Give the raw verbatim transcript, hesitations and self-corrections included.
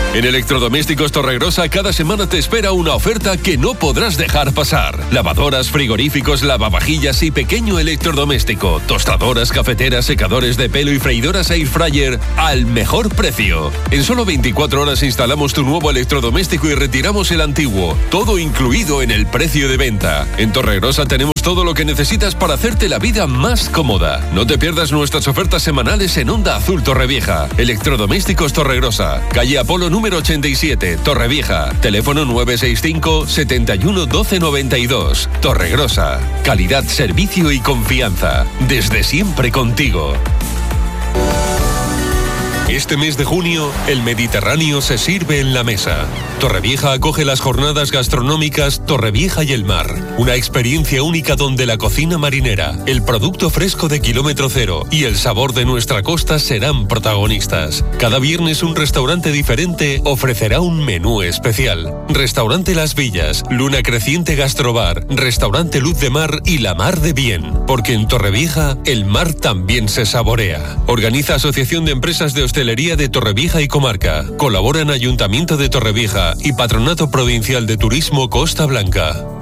En Electrodomésticos Torregrosa cada semana te espera una oferta que no podrás dejar pasar. Lavadoras, frigoríficos, lavavajillas y pequeño electrodoméstico, tostadoras, cafeteras, secadores de pelo y freidoras air fryer al mejor precio. En solo veinticuatro horas instalamos tu nuevo electrodoméstico y retiramos el antiguo, todo incluido en el precio de venta. En Torregrosa tenemos todo lo que necesitas para hacerte la vida más cómoda. No te pierdas nuestras ofertas semanales en Onda Azul Torrevieja. Electrodomésticos Torregrosa, calle Apolo número ochenta y siete, Torrevieja. Teléfono nueve seis cinco, setenta y uno, doce noventa y dos. Torregrosa. Calidad, servicio y confianza. Desde siempre contigo. Este mes de junio, el Mediterráneo se sirve en la mesa. Torrevieja acoge las jornadas gastronómicas Torrevieja y el Mar. Una experiencia única donde la cocina marinera, el producto fresco de kilómetro cero y el sabor de nuestra costa serán protagonistas. Cada viernes un restaurante diferente ofrecerá un menú especial. Restaurante Las Villas, Luna Creciente Gastrobar, Restaurante Luz de Mar y La Mar de Bien. Porque en Torrevieja, el mar también se saborea. Organiza Asociación de Empresas de Hostelería de Torrevieja y Comarca. Colaboran Ayuntamiento de Torrevieja y Patronato Provincial de Turismo Costa Blanca.